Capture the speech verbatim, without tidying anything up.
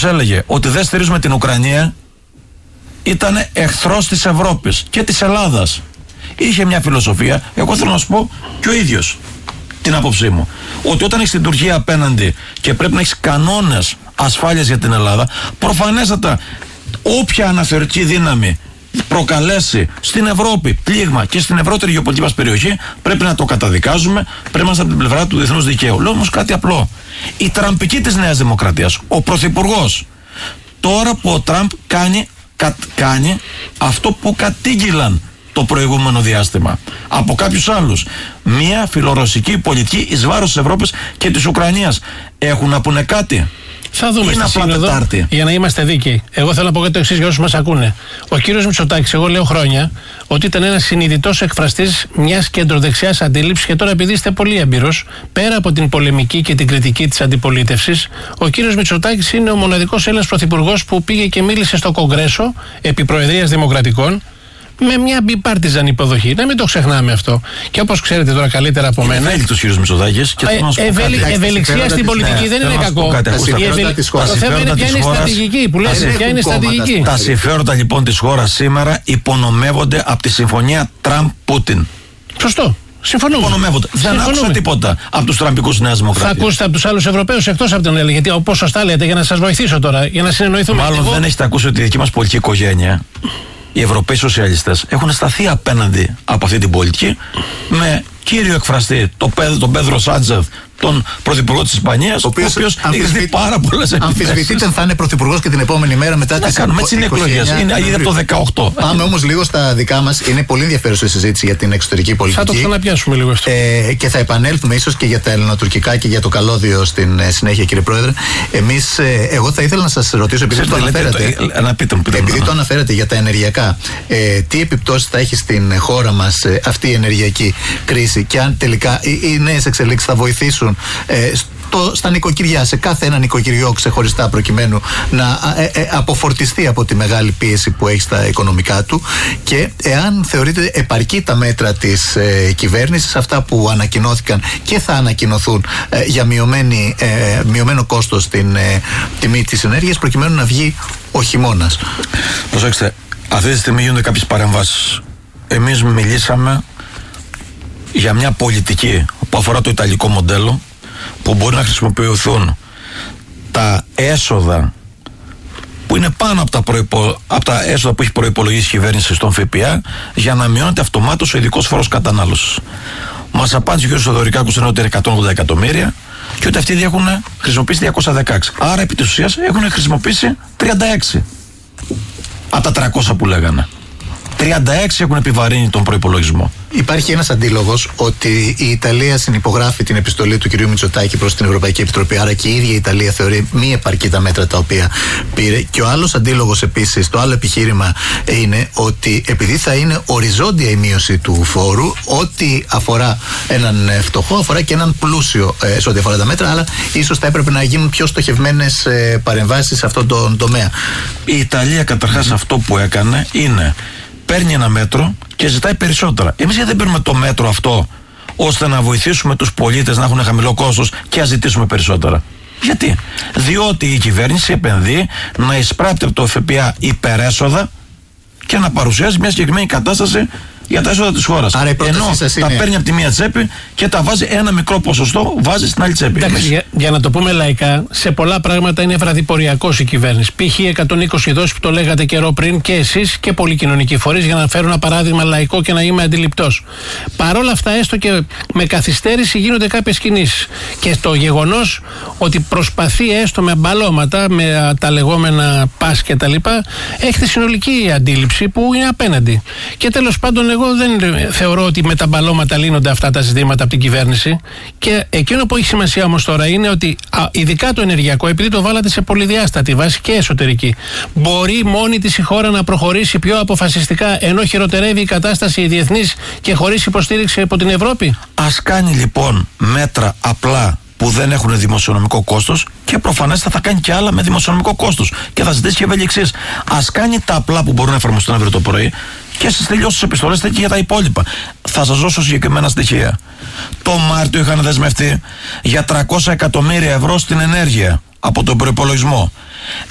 όποιος έλεγε ότι δεν στηρίζουμε την Ουκρανία ήταν εχθρός της Ευρώπης και της Ελλάδας. Είχε μια φιλοσοφία, εγώ θέλω να σου πω και ο ίδιος την άποψή μου, ότι όταν έχεις την Τουρκία απέναντι και πρέπει να έχεις κανόνες ασφάλειας για την Ελλάδα, προφανέστατα όποια αναθεωρητική δύναμη προκαλέσει στην Ευρώπη πλήγμα και στην ευρύτερη γεωπολιτική μας περιοχή, πρέπει να το καταδικάζουμε, πρέπει να είμαστε από την πλευρά του διεθνούς δικαίου. Λέω όμως κάτι απλό. Η τραμπική της Νέας Δημοκρατίας, ο πρωθυπουργός, τώρα που ο Τραμπ κάνει, κα, κάνει αυτό που κατήγγυλαν το προηγούμενο διάστημα από κάποιους άλλους, μια φιλορωσική πολιτική εις βάρος της Ευρώπης και της Ουκρανίας, έχουν να πούνε κάτι? Θα δούμε στη Σύνοδο, για να είμαστε δίκαιοι. Εγώ θέλω να πω κάτι το εξής για όσους μας ακούνε. Ο κύριος Μητσοτάκης, εγώ λέω χρόνια, ότι ήταν ένας συνειδητός εκφραστής μιας κεντροδεξιάς αντίληψης, και τώρα επειδή είστε πολύ έμπειρος, πέρα από την πολεμική και την κριτική της αντιπολίτευσης, ο κύριος Μητσοτάκης είναι ο μοναδικός Έλληνας πρωθυπουργός που πήγε και μίλησε στο Κογκρέσο επί Προεδρίας Δημοκρατικών με μια bipartisan υποδοχή. Να μην το ξεχνάμε αυτό. Και όπως ξέρετε τώρα καλύτερα από μένα. Ευέλικτος κύριος Μητσοτάκης. Ευελιξία στην πολιτική δεν είναι κακό. Το θέμα είναι ποια είναι η στρατηγική που λες. Ποια είναι η στρατηγική. Τα συμφέροντα λοιπόν της χώρας σήμερα υπονομεύονται από τη συμφωνία Τραμπ-Πούτιν. Σωστό. Συμφωνούμε. Υπονομεύονται. Δεν άκουσα τίποτα από τους τραμπικούς Νέας Δημοκρατίας. Θα ακούσετε από τους άλλους Ευρωπαίους εκτός από τον Έλληνα. Γιατί όπως σωστά λέτε, για να σας βοηθήσω τώρα, για να συνεννοηθούμε. Μάλλον δεν έχετε ακούσει ότι η δική μας πολιτική οικογένεια, οι Ευρωπαίοι σοσιαλιστές, έχουν σταθεί απέναντι από αυτή την πολιτική με κύριο εκφραστή τον, τον Πέδρο Σάντσεθ, τον πρωθυπουργό της Ισπανίας, ο οποίος έχει δει πάρα πολλές επιθέσεις. Αμφισβητείται αν θα είναι πρωθυπουργός και την επόμενη μέρα μετά τις εκλογές. Έτσι είναι εκλογές. Είναι ήδη από το δεκαοκτώ. Πάμε όμως λίγο στα δικά μας. Είναι πολύ ενδιαφέρουσα η συζήτηση για την εξωτερική πολιτική. Θα το ξαναπιάσουμε λίγο αυτό. Ε, και θα επανέλθουμε ίσως και για τα ελληνοτουρκικά και για το καλώδιο στην ε, συνέχεια, κύριε Πρόεδρε. Εμείς, ε, εγώ θα ήθελα να σας ρωτήσω, επειδή το αναφέρατε, επειδή το αναφέρατε για τα ενεργειακά, ε, τι επιπτώσεις θα έχει στην χώρα μας ε, αυτή η ενεργειακή κρίση και αν τελικά οι, οι νέες εξελίξεις θα βοηθήσουν Ε, στο, στα νοικοκυριά, σε κάθε ένα νοικοκυριό ξεχωριστά, προκειμένου να ε, ε, αποφορτιστεί από τη μεγάλη πίεση που έχει στα οικονομικά του, και εάν θεωρείτε επαρκή τα μέτρα της ε, κυβέρνησης, αυτά που ανακοινώθηκαν και θα ανακοινωθούν ε, για μειωμένη, ε, μειωμένο κόστος στην ε, τιμή της ενέργειας, προκειμένου να βγει ο χειμώνας. Προσέξτε, αυτή τη στιγμή γίνονται κάποιες παρεμβάσεις. Εμείς μιλήσαμε για μια πολιτική που αφορά το ιταλικό μοντέλο, που μπορεί να χρησιμοποιηθούν τα έσοδα που είναι πάνω από τα, προϋπο... από τα έσοδα που έχει προϋπολογίσει η κυβέρνηση στον ΦΠΑ, για να μειώνεται αυτομάτως ο ειδικός φόρος κατανάλωσης. Μας απάντησε ο κ. Θοδωρικάκος ότι είναι εκατόν ογδόντα εκατομμύρια και ότι αυτοί έχουν χρησιμοποιήσει διακόσια δεκαέξι. Άρα επί της ουσίας έχουν χρησιμοποιήσει τριάντα έξι από τα τριακόσια που λέγανε. τριάντα έξι έχουν επιβαρύνει τον προϋπολογισμό. Υπάρχει ένας αντίλογος ότι η Ιταλία συνυπογράφει την επιστολή του κ. Μητσοτάκη προς την Ευρωπαϊκή Επιτροπή, άρα και η ίδια η Ιταλία θεωρεί μη επαρκή τα μέτρα τα οποία πήρε. Και ο άλλος αντίλογος επίσης, το άλλο επιχείρημα είναι ότι επειδή θα είναι οριζόντια η μείωση του φόρου, ό,τι αφορά έναν φτωχό αφορά και έναν πλούσιο ε, σε ό,τι αφορά τα μέτρα, αλλά ίσως θα έπρεπε να γίνουν πιο στοχευμένες ε, παρεμβάσεις σε αυτόν τον τομέα. Η Ιταλία καταρχάς mm-hmm. αυτό που έκανε είναι παίρνει ένα μέτρο και ζητάει περισσότερα. Εμείς γιατί δεν παίρνουμε το μέτρο αυτό ώστε να βοηθήσουμε τους πολίτες να έχουν χαμηλό κόστος και να ζητήσουμε περισσότερα? Γιατί? Διότι η κυβέρνηση επενδύει να εισπράπτει από το ΦΠΑ υπερέσοδα και να παρουσιάζει μια συγκεκριμένη κατάσταση για τα έσοδα της χώρας. Άρα η ενώ σας τα είναι... παίρνει από τη μία τσέπη και τα βάζει ένα μικρό ποσοστό, βάζει στην άλλη τσέπη. Εντάξει, για, για να το πούμε λαϊκά, σε πολλά πράγματα είναι βραδιποριακός η κυβέρνηση. Π.χ. εκατόν είκοσι δόσεις που το λέγατε καιρό πριν και εσείς και πολλοί κοινωνικοί φορείς, για να φέρω ένα παράδειγμα λαϊκό και να είμαι αντιληπτός. Παρ' όλα αυτά, έστω και με καθυστέρηση, γίνονται κάποιες κινήσεις. Και το γεγονός ότι προσπαθεί έστω με μπαλώματα, με τα λεγόμενα πας και τα λοιπά, έχετε συνολική αντίληψη που είναι απέναντι. Και τέλος πάντων, εγώ δεν θεωρώ ότι με τα μπαλώματα λύνονται αυτά τα ζητήματα από την κυβέρνηση. Και εκείνο που έχει σημασία όμως τώρα είναι ότι α, ειδικά το ενεργειακό, επειδή το βάλατε σε πολυδιάστατη βάση και εσωτερική, μπορεί μόνη της η χώρα να προχωρήσει πιο αποφασιστικά, ενώ χειροτερεύει η κατάσταση η διεθνής και χωρίς υποστήριξη από την Ευρώπη? Ας κάνει λοιπόν μέτρα απλά που δεν έχουν δημοσιονομικό κόστος και προφανές θα κάνει και άλλα με δημοσιονομικό κόστος και θα ζητήσει και ευελιξίες. Ας κάνει τα απλά που μπορούν να εφαρμοστούν αύριο το πρωί και στις τελειώσεις επιστολές και για τα υπόλοιπα. Θα σας δώσω συγκεκριμένα στοιχεία. Το Μάρτιο είχαν δεσμευτεί για τριακόσια εκατομμύρια ευρώ στην ενέργεια από τον προϋπολογισμό.